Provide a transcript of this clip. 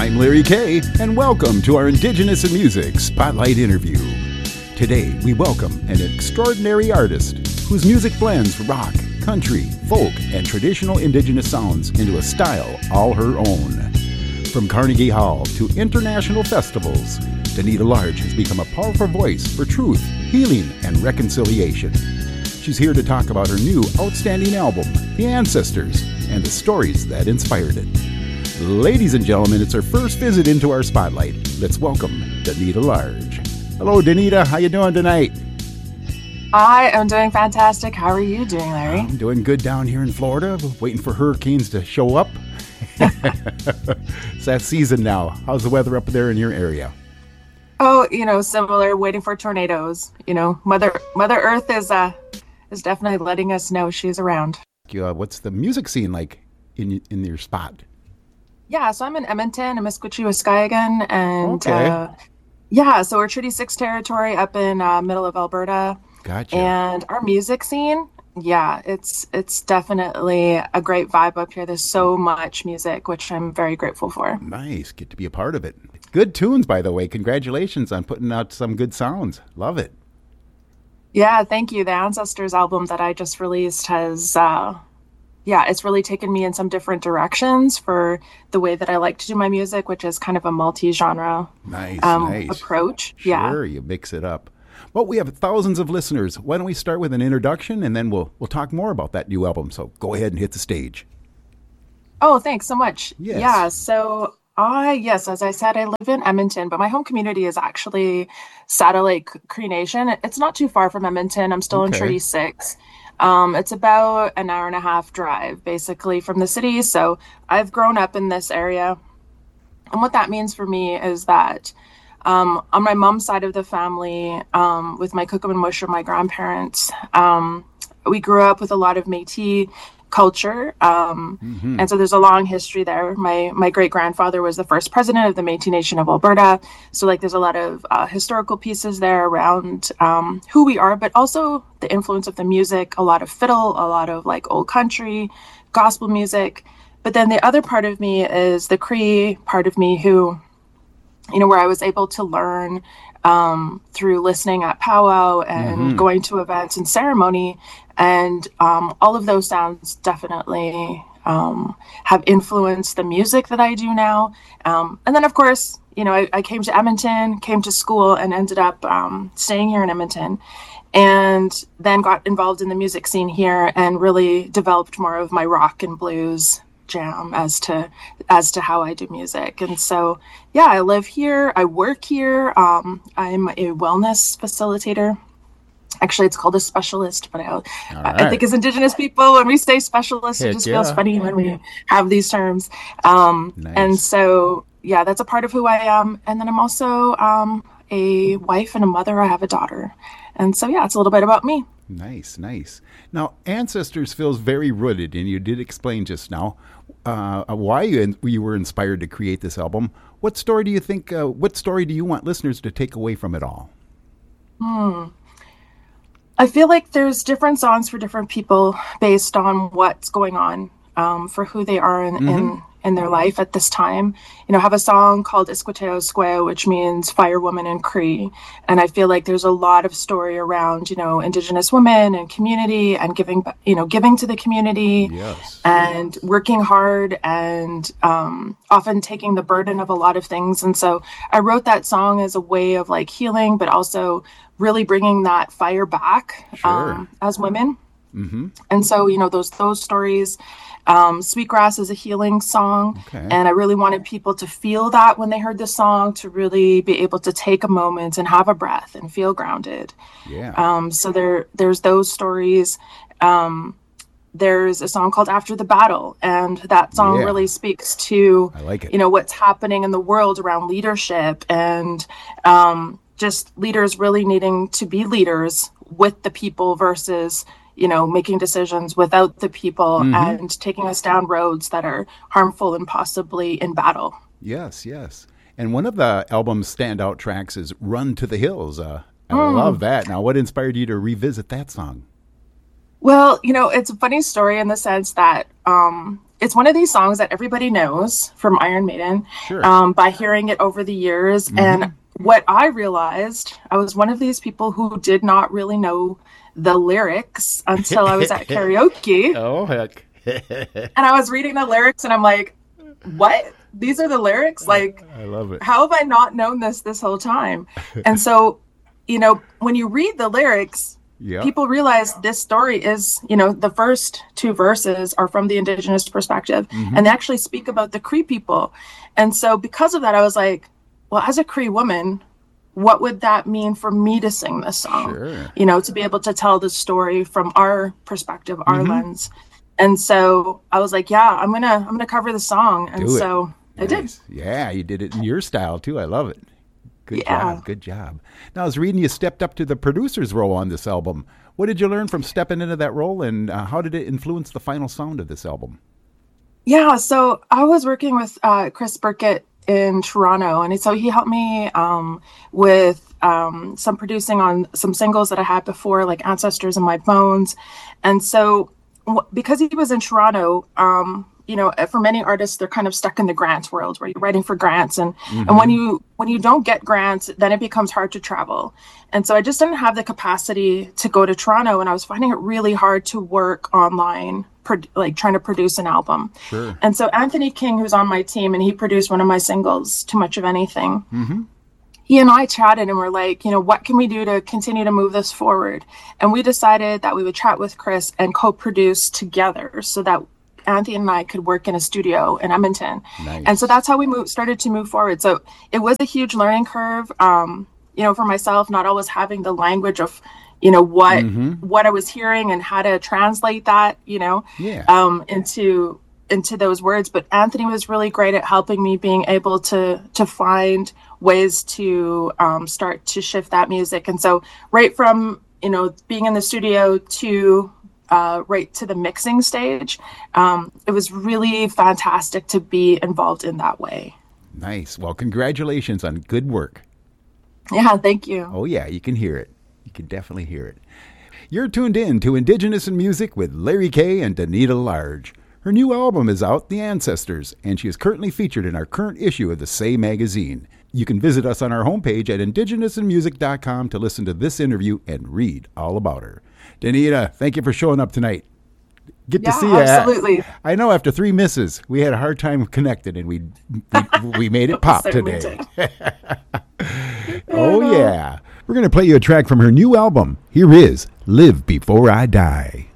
I'm Larry Kay, and welcome to our Indigenous in Music Spotlight interview. Today, we welcome an extraordinary artist whose music blends rock, country, folk, and traditional Indigenous sounds into a style all her own. From Carnegie Hall to international festivals, Donita Large has become a powerful voice for truth, healing, and reconciliation. She's here to talk about her new outstanding album, The Ancestors, and the stories that inspired it. Ladies and gentlemen, it's her first visit into our spotlight. Let's welcome Donita Large. Hello, Donita. How you doing tonight? I am doing fantastic. How are you doing, Larry? I'm doing good down here in Florida, waiting for hurricanes to show up. It's that season now. How's the weather up there in your area? Oh, similar, waiting for tornadoes. Mother Earth is definitely letting us know she's around. What's the music scene like in your spot? Yeah, so I'm in Edmonton, Amiskwaciy, Waskahikan, and okay. So we're Treaty 6 territory up in middle of Alberta. Gotcha. And our music scene, it's definitely a great vibe up here. There's so much music, which I'm very grateful for. Nice. Get to be a part of it. Good tunes, by the way. Congratulations on putting out some good sounds. Love it. Yeah, thank you. The Ancestors album that I just released has, it's really taken me in some different directions for the way that I like to do my music, which is kind of a multi-genre nice approach. Sure, you mix it up. Well, we have thousands of listeners. Why don't we start with an introduction, and then we'll talk more about that new album. So go ahead and hit the stage. Oh, thanks so much. Yes. Yeah, so as I said, I live in Edmonton, but my home community is actually Satellite Cree Nation. It's not too far from Edmonton. I'm still in Treaty 6. It's about an hour and a half drive, basically, from the city. So I've grown up in this area. And what that means for me is that on my mom's side of the family, with my Kukum and Musha, my grandparents, we grew up with a lot of Métis culture. And so there's a long history there. My great-grandfather was the first president of the Métis Nation of Alberta. So there's a lot of historical pieces there around who we are, but also the influence of the music, a lot of fiddle, a lot of old country, gospel music. But then the other part of me is the Cree part of me who, where I was able to learn through listening at powwow and going to events and ceremony. And all of those sounds definitely have influenced the music that I do now. And then, of course, I came to Edmonton, came to school, and ended up staying here in Edmonton. And then got involved in the music scene here and really developed more of my rock and blues jam as to how I do music. And so, I live here, I work here. I'm a wellness facilitator. Actually, it's called a specialist, but I think as Indigenous people, when we say specialist, it just feels funny when we have these terms. Nice. And so, that's a part of who I am. And then I'm also a wife and a mother. I have a daughter. And so, it's a little bit about me. Nice. Now, Ancestors feels very rooted, and you did explain just now why you were inspired to create this album. What story do you think, what story do you want listeners to take away from it all? I feel like there's different songs for different people based on what's going on for who they are in their life at this time. I have a song called Iskwateo Square, which means fire woman in Cree. And I feel like there's a lot of story around, Indigenous women and community and giving to the community. Yes. And working hard and often taking the burden of a lot of things. And so I wrote that song as a way of healing, but also really bringing that fire back as women. And so, those stories. Sweetgrass is a healing song, and I really wanted people to feel that when they heard the song, to really be able to take a moment and have a breath and feel grounded. So there's those stories. There's a song called After the Battle, and that song really speaks to, I like it. What's happening in the world around leadership and just leaders really needing to be leaders with the people versus making decisions without the people and taking us down roads that are harmful and possibly in battle. Yes. And one of the album's standout tracks is Run to the Hills. I love that. Now, what inspired you to revisit that song? Well, it's a funny story in the sense that it's one of these songs that everybody knows from Iron Maiden, sure. By hearing it over the years. And what I realized, I was one of these people who did not really know the lyrics until I was at karaoke. Oh, heck. And I was reading the lyrics and I'm like, what? These are the lyrics? Like, I love it. How have I not known this whole time? And so, when you read the lyrics, people realize this story is, the first two verses are from the Indigenous perspective, and they actually speak about the Cree people. And so because of that, I was like, well, as a Cree woman, what would that mean for me to sing this song? Sure. To be able to tell the story from our perspective, our lens. And so I was like, yeah, I'm gonna cover the song. And so I did. Yeah, you did it in your style too. I love it. Good job. Now, I was reading you stepped up to the producer's role on this album. What did you learn from stepping into that role, and how did it influence the final sound of this album? Yeah, so I was working with Chris Burkett in Toronto, and so he helped me with some producing on some singles that I had before, like Ancestors in My Bones. And so because he was in Toronto, for many artists, they're kind of stuck in the grants world where you're writing for grants. And when you don't get grants, then it becomes hard to travel. And so I just didn't have the capacity to go to Toronto, and I was finding it really hard to work online, trying to produce an album. Sure. And so Anthony King, who's on my team, and he produced one of my singles, Too Much of Anything. He and I chatted and we're like, what can we do to continue to move this forward? And we decided that we would chat with Chris and co-produce together so that Anthony and I could work in a studio in Edmonton. Nice. And so that's how we started to move forward. So it was a huge learning curve, for myself, not always having the language of, what I was hearing and how to translate that, into those words. But Anthony was really great at helping me being able to find ways to start to shift that music. And so right from, being in the studio to right to the mixing stage, it was really fantastic to be involved in that way. Nice. Well, congratulations on good work. Yeah, thank you. Oh, yeah, you can hear it. You can definitely hear it. You're tuned in to Indigenous in Music with Larry Kay and Danita Large. Her new album is out, The Ancestors, and she is currently featured in our current issue of the Say magazine. You can visit us on our homepage at indigenousinmusic.com to listen to this interview and read all about her. Danita, thank you for showing up tonight. Good to see you. Absolutely. I know after 3 misses, we had a hard time connecting, and we made it pop today. Oh, yeah. We're going to play you a track from her new album. Here is Live Before I Die.